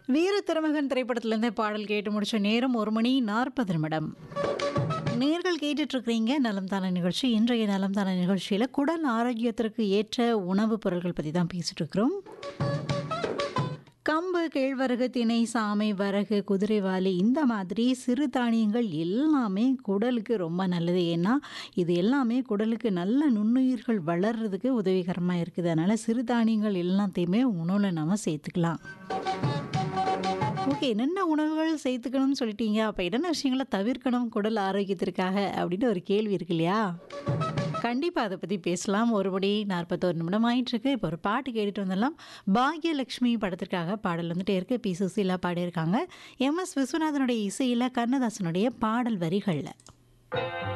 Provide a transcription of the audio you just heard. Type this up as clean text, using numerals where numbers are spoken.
வீர திருமகன் திரைப்படத்திலேருந்து பாடல் கேட்டு முடிச்ச நேரம் 1:40 நேர்கள் கேட்டுட்டு இருக்கிறீங்க நலம் தான நிகழ்ச்சி. இன்றைய நலம் தான நிகழ்ச்சியில் குடல் ஆரோக்கியத்திற்கு ஏற்ற உணவுப் பொருட்கள் பற்றி தான் பேசிட்டு இருக்கிறோம். கம்பு, கேழ்வரகு, திணை, சாமை, வரகு, குதிரைவாலி இந்த மாதிரி சிறுதானியங்கள் எல்லாமே குடலுக்கு ரொம்ப நல்லது. ஏன்னா இது எல்லாமே குடலுக்கு நல்ல நுண்ணுயிர்கள் வளர்றதுக்கு உதவிகரமாக இருக்குது. அதனால் சிறுதானியங்கள் எல்லாத்தையுமே உணவில் நம்ம சேர்த்துக்கலாம். ஓகே, என்னென்ன உணவுகள் சேர்த்துக்கணும்னு சொல்லிட்டீங்க, அப்போ என்னென்ன விஷயங்களை தவிர்க்கணும் குடல் ஆரோக்கியத்திற்காக அப்படின்னு ஒரு கேள்வி இருக்கு இல்லையா? கண்டிப்பாக அதை பற்றி பேசலாம். 1:41 ஆயிட்டுருக்கு. இப்போ ஒரு பாட்டு கேட்டுட்டு வந்துடலாம். பாக்யலட்சுமி படத்திற்காக பாடல் வந்துட்டே இருக்கு. பி சுசீலா பாடியிருக்காங்க. MS விஸ்வநாதனுடைய இசையில் கண்ணதாசனுடைய பாடல் வரிகளில்.